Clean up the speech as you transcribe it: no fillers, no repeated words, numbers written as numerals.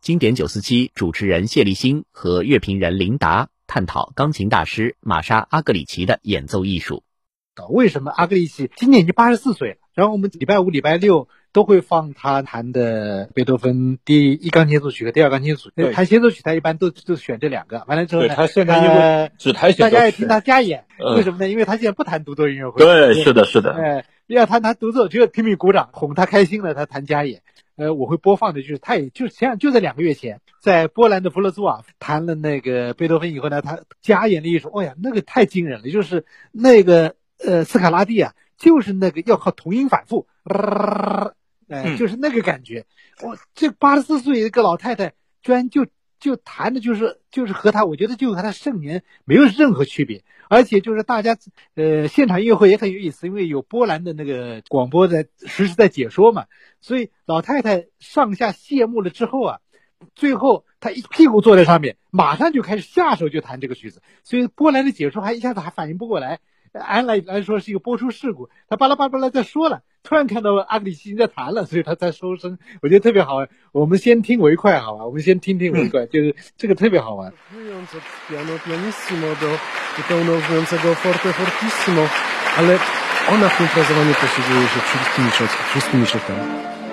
经典947主持人谢立新和乐评人林达探讨钢琴大师玛莎·阿格里奇的演奏艺术。 为什么阿格里奇今年已经84岁了？然后我们礼拜五、礼拜六都会放他弹的贝多芬第一钢琴组曲和第二钢琴组曲。弹协奏曲他一般都选这2个。完了之后呢， 对，他现在因为只弹协奏曲， 大家也听他加演。为什么呢？因为他现在不弹独奏音乐会。 对，是的。 要他弹独奏，就拼命鼓掌，哄他开心了，他弹加演。我会播放的就是他也就在2个月前，在波兰的弗洛兹瓦夫弹了那个贝多芬以后呢，他加演了一首，哦呀，那个太惊人了，就是那个斯卡拉蒂啊，就是那个要靠同音反复，就是那个感觉。这84岁一个老太太居然就弹的就是和他，我觉得就和他盛年没有任何区别。而且就是大家现场音乐会也很有意思，因为有波兰的那个广播实时在解说嘛，所以老太太上下谢幕了之后啊，最后她一屁股坐在上面，马上就开始下手就弹这个曲子，所以波兰的解说一下子还反应不过来，按来说是一个播出事故，他巴拉巴拉在说了，突然看到阿格里奇在弹了，所以他才收声，我觉得特别好玩。我们先听为快好吧，我们先听为快，就是这个特别好玩。 piano pianissimo do zupełnie forte fortissimo, ale ona w imprezowaniu posługuje się wszystkimi środkami.